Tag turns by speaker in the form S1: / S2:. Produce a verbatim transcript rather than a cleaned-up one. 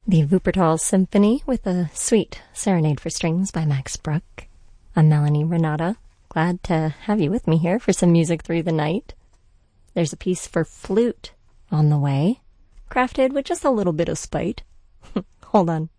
S1: The Wuppertal Symphony with a Sweet Serenade for Strings by Max Bruch. I'm Melanie Renata. Glad to have you with me here for some music through the night. There's a piece for flute on the way, crafted with just a little bit of spite. Hold on.